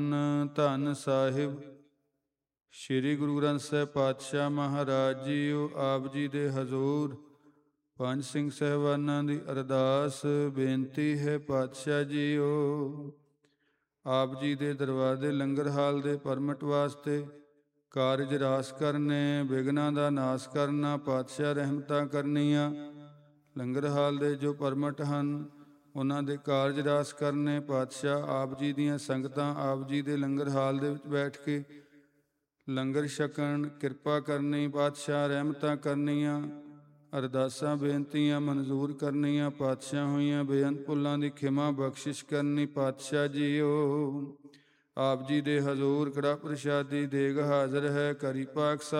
ਧੰਨ ਸਾਹਿਬ ਸ੍ਰੀ ਗੁਰੂ ਗ੍ਰੰਥ ਸਾਹਿਬ ਪਾਤਸ਼ਾਹ ਮਹਾਰਾਜ ਜੀਓ। ਆਪ ਜੀ ਦੇ ਹਜ਼ੂਰ ਪੰਜ ਸਿੰਘ ਸਾਹਿਬਾਨਾਂ ਦੀ ਅਰਦਾਸ ਬੇਨਤੀ ਹੈ। ਪਾਤਸ਼ਾਹ ਜੀਓ, ਆਪ ਜੀ ਦੇ ਦਰਬਾਰ ਦੇ ਲੰਗਰ ਹਾਲ ਦੇ ਪਰਮਿਟ ਵਾਸਤੇ ਕਾਰਜ ਰਾਸ ਕਰਨੇ, ਵਿਘਨਾਂ ਦਾ ਨਾਸ ਕਰਨਾ, ਪਾਤਸ਼ਾਹ ਰਹਿਮਤਾਂ ਕਰਨੀਆਂ। ਲੰਗਰ ਹਾਲ ਦੇ ਜੋ ਪਰਮਿਟ ਹਨ ਉਹਨਾਂ ਦੇ ਕਾਰਜ ਰਾਸ ਕਰਨੇ। ਪਾਤਸ਼ਾਹ ਆਪ ਜੀ ਦੀਆਂ ਸੰਗਤਾਂ ਆਪ ਜੀ ਦੇ ਲੰਗਰ ਹਾਲ ਦੇ ਵਿੱਚ ਬੈਠ ਕੇ ਲੰਗਰ ਛਕਣ, ਕਿਰਪਾ ਕਰਨੀ, ਪਾਤਸ਼ਾਹ ਰਹਿਮਤਾਂ ਕਰਨੀਆਂ, ਅਰਦਾਸਾਂ ਬੇਨਤੀਆਂ ਮਨਜ਼ੂਰ ਕਰਨੀਆਂ। ਪਾਤਸ਼ਾਹ ਹੋਈਆਂ ਬੇਅੰਤ ਭੁੱਲਾਂ ਦੀ ਖਿਮਾ ਬਖਸ਼ਿਸ਼ ਕਰਨੀ। ਪਾਤਸ਼ਾਹ ਜੀਓ, ਆਪ ਜੀ ਦੇ ਹਜ਼ੂਰ ਕੜਾ ਪ੍ਰਸ਼ਾਦੀ ਦੇਗ ਹਾਜ਼ਰ ਹੈ। ਕਰੀ ਪਾਕ